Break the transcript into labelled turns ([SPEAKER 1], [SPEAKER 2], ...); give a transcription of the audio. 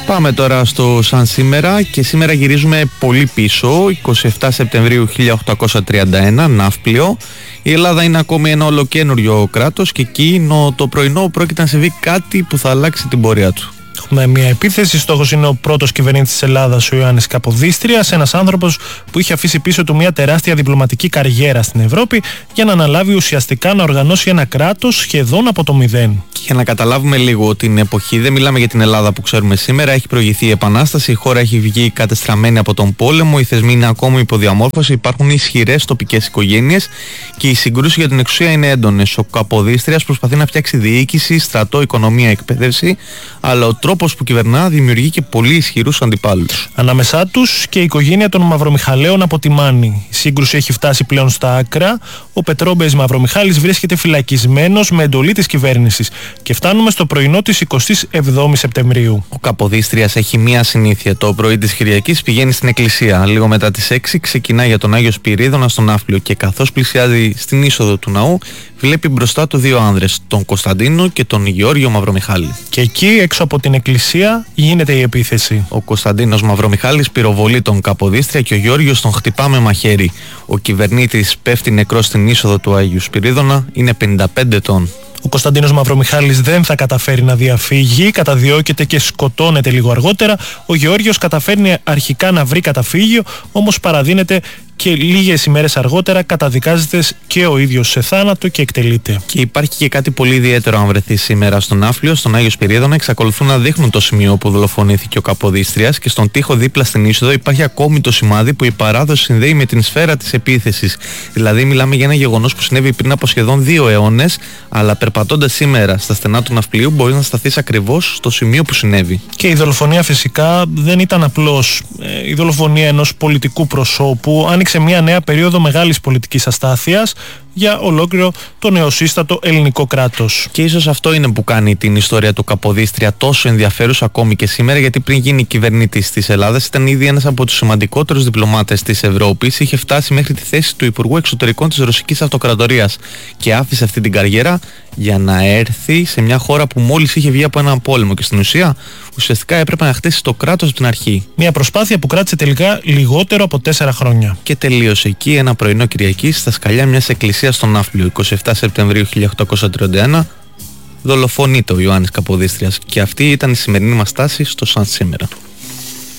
[SPEAKER 1] Πάμε τώρα στο σαν σήμερα και σήμερα γυρίζουμε πολύ πίσω, 27 Σεπτεμβρίου 1831, Ναύπλιο. Η Ελλάδα είναι ακόμη ένα ολοκένουργιο κράτος και εκεί το πρωινό πρόκειται να συμβεί κάτι που θα αλλάξει την πορεία του.
[SPEAKER 2] Έχουμε μια επίθεση. Στόχος είναι ο πρώτος κυβερνήτης της Ελλάδας, ο Ιωάννης Καποδίστριας, ένας άνθρωπος που είχε αφήσει πίσω του μια τεράστια διπλωματική καριέρα στην Ευρώπη για να αναλάβει ουσιαστικά να οργανώσει ένα κράτος σχεδόν από το μηδέν.
[SPEAKER 1] Και για να καταλάβουμε λίγο την εποχή, δεν μιλάμε για την Ελλάδα που ξέρουμε σήμερα. Έχει προηγηθεί η Επανάσταση, η χώρα έχει βγει κατεστραμμένη από τον πόλεμο, οι θεσμοί είναι ακόμη υποδιαμόρφωση, υπάρχουν ισχυρές τοπικές οικογένειες και οι συγκρούσεις για την εξουσία είναι έντονες. Ο Καποδίστριας προσπαθεί να φτιάξει διοίκηση, στρατό, οικονομία, εκπαίδευση, αλλά ο τρόπος που κυβερνά δημιουργεί και πολύ ισχυρούς αντιπάλους.
[SPEAKER 2] Ανάμεσά τους και η οικογένεια των Μαυρομιχαλαίων από τη Μάνη. Η σύγκρουση έχει φτάσει πλέον στα άκρα. Ο Πετρόμπες Μαυρομιχάλης βρίσκεται φυλακισμένος με εντολή της κυβέρνησης. Και φτάνουμε στο πρωινό της 27ης Σεπτεμβρίου.
[SPEAKER 1] Ο Καποδίστριας έχει μία συνήθεια. Το πρωί της Κυριακής πηγαίνει στην εκκλησία. Λίγο μετά τις 6 ξεκινά για τον Άγιο Σπυρίδωνα στον Ναύπλιο και καθώς πλησιάζει στην είσοδο του ναού, βλέπει μπροστά του δύο άνδρες, τον Κωνσταντίνο και τον Γεώργιο Μαυρομιχάλη.
[SPEAKER 2] Και εκεί, έξω από την εκκλησία, γίνεται η επίθεση.
[SPEAKER 1] Ο Κωνσταντίνος Μαυρομιχάλης πυροβολεί τον Καποδίστρια και ο Γεώργιος τον χτυπά με μαχαίρι. Ο κυβερνήτης πέφτει νεκρός στην είσοδο του Αγίου Σπυρίδωνα, είναι 55 ετών.
[SPEAKER 2] Ο Κωνσταντίνος Μαυρομιχάλης δεν θα καταφέρει να διαφύγει, καταδιώκεται και σκοτώνεται λίγο αργότερα. Ο Γεώργιος καταφέρνει αρχικά να βρει καταφύγιο, όμως παραδίνεται και λίγες ημέρες αργότερα καταδικάζεται και ο ίδιος σε θάνατο και εκτελείται.
[SPEAKER 1] Και υπάρχει και κάτι πολύ ιδιαίτερο αν βρεθεί σήμερα στον Ναύπλιο, στον Άγιο Σπυρίδωνα. Εξακολουθούν να δείχνουν το σημείο όπου δολοφονήθηκε ο Καποδίστριας και στον τοίχο δίπλα στην είσοδο υπάρχει ακόμη το σημάδι που η παράδοση συνδέει με την σφαίρα της επίθεσης. Δηλαδή, μιλάμε για ένα γεγονός που συνέβη πριν από σχεδόν 2 αιώνες, αλλά περπατώντας σήμερα στα στενά του Ναυπλίου μπορείς να σταθείς ακριβώς στο σημείο που συνέβη.
[SPEAKER 2] Και η δολοφονία φυσικά δεν ήταν απλώς η δολοφονία ενός πολιτικού προσώπου, άνοιξε μια νέα περίοδο μεγάλης πολιτικής αστάθειας για ολόκληρο το νεοσύστατο ελληνικό κράτος.
[SPEAKER 1] Και ίσως αυτό είναι που κάνει την ιστορία του Καποδίστρια τόσο ενδιαφέρουσα ακόμη και σήμερα, γιατί πριν γίνει κυβερνήτης της Ελλάδας ήταν ήδη ένας από τους σημαντικότερους διπλωμάτες της Ευρώπης, είχε φτάσει μέχρι τη θέση του Υπουργού Εξωτερικών της Ρωσικής Αυτοκρατορίας και άφησε αυτή την καριέρα για να έρθει σε μια χώρα που μόλις είχε βγει από έναν πόλεμο και στην ουσιαστικά έπρεπε να χτίσει το κράτος από την αρχή.
[SPEAKER 2] Μια προσπάθεια που κράτησε τελικά λιγότερο από 4 χρόνια.
[SPEAKER 1] Και τελείωσε εκεί ένα πρωινό Κυριακή στα σκαλιά μιας εκκλησίας στον Ναύπλιο, 27 Σεπτεμβρίου 1831, δολοφονείται ο Ιωάννης Καποδίστριας και αυτή ήταν η σημερινή μας στάση στο σαν σήμερα.